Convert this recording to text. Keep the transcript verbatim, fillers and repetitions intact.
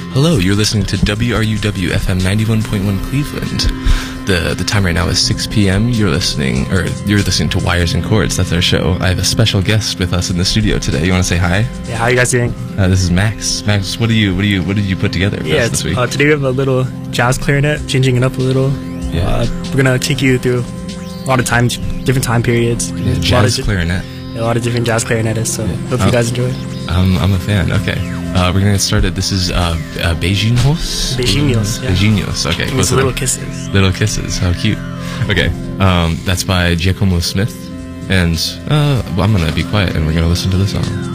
Hello, you're listening to W R U W F M ninety-one point one Cleveland. The the time right now is six p.m. You're listening, or you're listening to Wires and Chords. That's our show. I have a special guest with us in the studio today. You want to say hi? Yeah, how are you guys doing? Uh, this is Max. Max, what do you what do you what did you put together for yeah, us this week? Uh, today we have a little jazz clarinet, changing it up a little. Yeah. Uh, we're gonna take you through a lot of time, different time periods. Yeah, a lot jazz of, clarinet. A lot of different jazz clarinetists. So Yeah. hope Oh. you guys enjoy. Um, I'm a fan. Okay, uh, we're gonna get started. This is uh, uh, Beijinhos. Beijinhos, yeah. Beijinhos. Okay. It What's means the- little kisses. Little Kisses. How cute. Okay. Um, that's by Giacomo Smith, and uh, well, I'm gonna be quiet and we're gonna listen to the song.